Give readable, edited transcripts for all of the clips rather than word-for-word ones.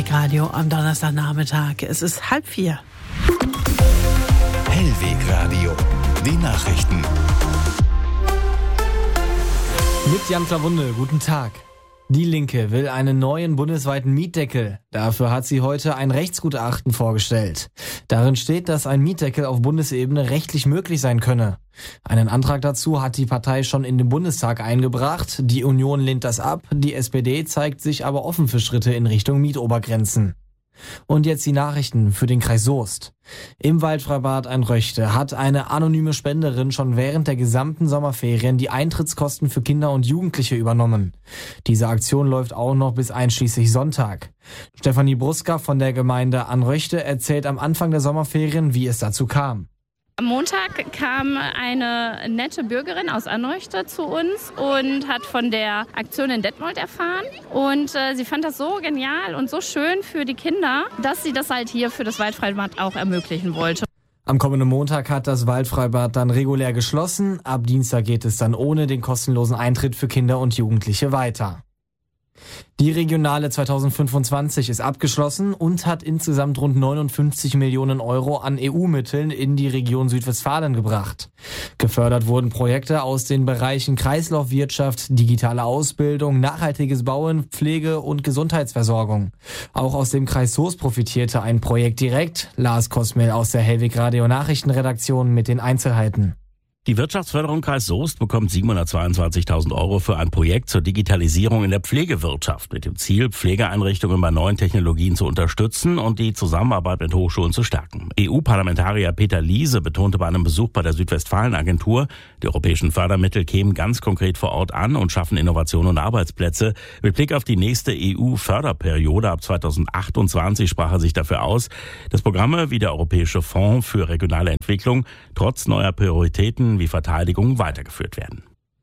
Hellweg Radio am Donnerstagnachmittag. Es ist 3:30. Hellweg Radio, die Nachrichten. Mit Jan Klawunde, guten Tag. Die Linke will einen neuen bundesweiten Mietdeckel. Dafür hat sie heute ein Rechtsgutachten vorgestellt. Darin steht, dass ein Mietdeckel auf Bundesebene rechtlich möglich sein könne. Einen Antrag dazu hat die Partei schon in den Bundestag eingebracht. Die Union lehnt das ab. Die SPD zeigt sich aber offen für Schritte in Richtung Mietobergrenzen. Und jetzt die Nachrichten für den Kreis Soest. Im Waldfreibad Einröchte hat eine anonyme Spenderin schon während der gesamten Sommerferien die Eintrittskosten für Kinder und Jugendliche übernommen. Diese Aktion läuft auch noch bis einschließlich Sonntag. Stefanie Bruska von der Gemeinde Anröchte erzählt am Anfang der Sommerferien, wie es dazu kam. Am Montag kam eine nette Bürgerin aus Anröchte zu uns und hat von der Aktion in Detmold erfahren. Und sie fand das so genial und so schön für die Kinder, dass sie das halt hier für das Waldfreibad auch ermöglichen wollte. Am kommenden Montag hat das Waldfreibad dann regulär geschlossen. Ab Dienstag geht es dann ohne den kostenlosen Eintritt für Kinder und Jugendliche weiter. Die Regionale 2025 ist abgeschlossen und hat insgesamt rund 59 Millionen Euro an EU-Mitteln in die Region Südwestfalen gebracht. Gefördert wurden Projekte aus den Bereichen Kreislaufwirtschaft, digitale Ausbildung, nachhaltiges Bauen, Pflege und Gesundheitsversorgung. Auch aus dem Kreis Soest profitierte ein Projekt direkt. Lars Kosmel aus der Hellweg Radio Nachrichtenredaktion mit den Einzelheiten. Die Wirtschaftsförderung Kreis Soest bekommt 722.000 Euro für ein Projekt zur Digitalisierung in der Pflegewirtschaft mit dem Ziel, Pflegeeinrichtungen bei neuen Technologien zu unterstützen und die Zusammenarbeit mit Hochschulen zu stärken. EU-Parlamentarier Peter Liese betonte bei einem Besuch bei der Südwestfalen-Agentur, die europäischen Fördermittel kämen ganz konkret vor Ort an und schaffen Innovation und Arbeitsplätze. Mit Blick auf die nächste EU-Förderperiode ab 2028 sprach er sich dafür aus, dass Programme wie der Europäische Fonds für regionale Entwicklung trotz neuer Prioritäten wie Verteidigung weitergeführt werden.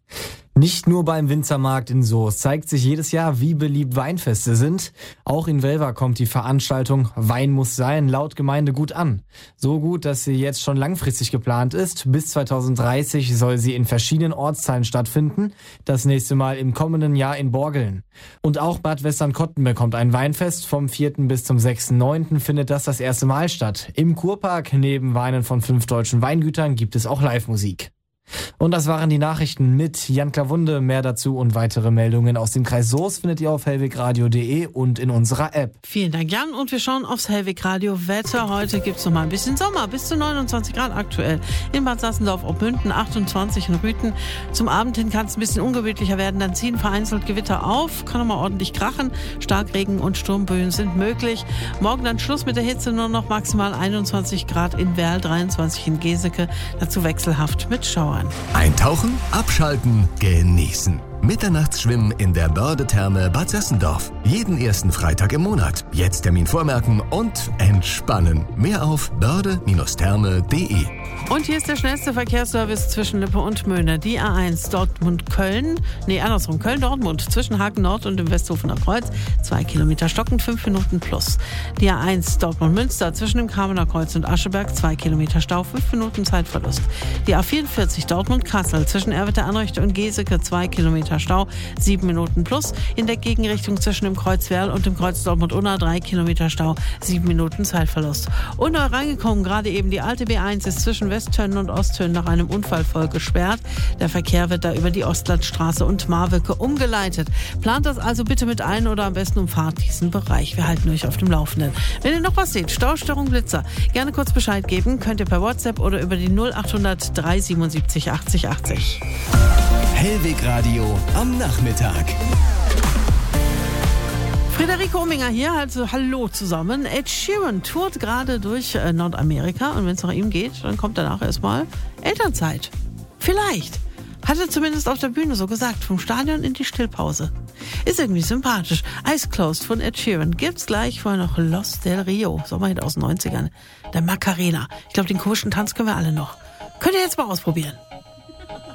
Nicht nur beim Winzermarkt in Soest zeigt sich jedes Jahr, wie beliebt Weinfeste sind. Auch in Welver kommt die Veranstaltung Wein muss sein laut Gemeinde gut an. So gut, dass sie jetzt schon langfristig geplant ist. Bis 2030 soll sie in verschiedenen Ortsteilen stattfinden. Das nächste Mal im kommenden Jahr in Borgeln. Und auch Bad Westernkotten bekommt ein Weinfest. Vom 4. bis zum 6.9. findet das erste Mal statt. Im Kurpark neben Weinen von 5 deutschen Weingütern gibt es auch Live-Musik. Und das waren die Nachrichten mit Jan Klawunde. Mehr dazu und weitere Meldungen aus dem Kreis Soest findet ihr auf hellwegradio.de und in unserer App. Vielen Dank, Jan. Und wir schauen aufs Hellweg Radio Wetter. Heute gibt's noch mal ein bisschen Sommer. Bis zu 29 Grad aktuell. In Bad Sassendorf-Obmünden 28 in Rüthen. Zum Abend hin kann es ein bisschen ungemütlicher werden. Dann ziehen vereinzelt Gewitter auf. Kann noch mal ordentlich krachen. Starkregen und Sturmböen sind möglich. Morgen dann Schluss mit der Hitze. Nur noch maximal 21 Grad in Werl, 23 in Geseke. Dazu wechselhaft mit Schauern. Eintauchen, abschalten, genießen. Mitternachtsschwimmen in der Börde-Therme Bad Sassendorf. Jeden ersten Freitag im Monat. Jetzt Termin vormerken und entspannen. Mehr auf börde-therme.de. Und hier ist der schnellste Verkehrsservice zwischen Lippe und Möhne. Die A1 Dortmund-Köln, Köln-Dortmund zwischen Hagen Nord und dem Westhofener Kreuz. 2 Kilometer stockend, 5 Minuten plus. Die A1 Dortmund-Münster zwischen dem Kamener Kreuz und Ascheberg. 2 Kilometer Stau, 5 Minuten Zeitverlust. Die A44 Dortmund-Kassel zwischen Erwitte-Anröchte und Geseke. 2 Kilometer Stau, 7 Minuten plus. In der Gegenrichtung zwischen dem Kreuz Werl und dem Kreuz Dortmund-Unna 3 Kilometer Stau, 7 Minuten Zeitverlust. Und neu reingekommen, gerade eben die alte B1 ist zwischen Westtönen und Osttönen nach einem Unfall voll gesperrt. Der Verkehr wird da über die Ostlandstraße und Marwicke umgeleitet. Plant das also bitte mit ein oder am besten umfahrt diesen Bereich. Wir halten euch auf dem Laufenden. Wenn ihr noch was seht, Staustörung, Blitzer, gerne kurz Bescheid geben. Könnt ihr per WhatsApp oder über die 0800 377 80 80. Hellweg Radio am Nachmittag. Friederike Ominger hier, also hallo zusammen. Ed Sheeran tourt gerade durch Nordamerika und wenn es nach ihm geht, dann kommt danach erstmal Elternzeit. Vielleicht. Hat er zumindest auf der Bühne so gesagt, vom Stadion in die Stillpause. Ist irgendwie sympathisch. Eyes Closed von Ed Sheeran gibt's gleich, vorher noch Los del Rio, Sommerhit aus den 90ern. Der Macarena. Ich glaube, den komischen Tanz können wir alle noch. Könnt ihr jetzt mal ausprobieren.